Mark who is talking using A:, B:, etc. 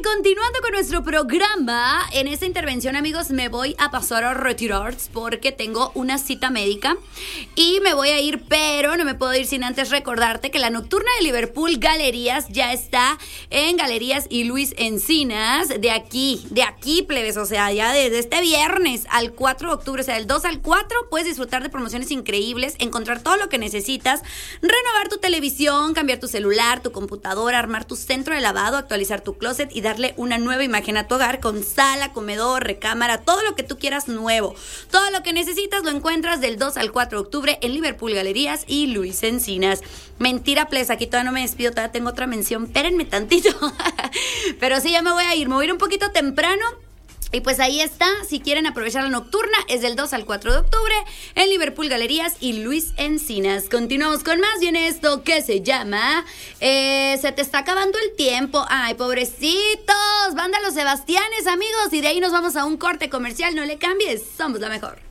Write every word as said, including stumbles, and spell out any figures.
A: continuando con nuestro programa, en esta intervención, amigos, me voy a pasar a retirar porque tengo una cita médica y me voy a ir, pero no me puedo ir sin antes recordarte que la Nocturna de Liverpool Galerías ya está en Galerías y Luis Encinas, de aquí, de aquí, plebes, o sea, ya desde este viernes al cuatro de octubre, o sea, del dos al cuatro, puedes disfrutar de promociones increíbles, encontrar todo lo que necesitas, renovar tu televisión, cambiar tu celular, tu computadora, armar tu centro de lavado, actualizar tu closet y darle una nueva imagen a tu hogar con sala, comedor, recámara, todo lo que tú quieras nuevo. Todo lo que necesitas lo encuentras del dos al cuatro de octubre en Liverpool Galerías y Luis Encinas. Mentira, ples, aquí todavía no me despido, todavía tengo otra mención, espérenme tantito. Pero sí, ya me voy a ir, me voy a ir un poquito temprano. Y pues ahí está, si quieren aprovechar la nocturna, es del dos al cuatro de octubre en Liverpool Galerías y Luis Encinas. Continuamos con más, viene esto que se llama eh, Se te está acabando el tiempo. Ay, pobrecitos, banda Los Sebastianes, amigos. Y de ahí nos vamos a un corte comercial, no le cambies, somos la mejor.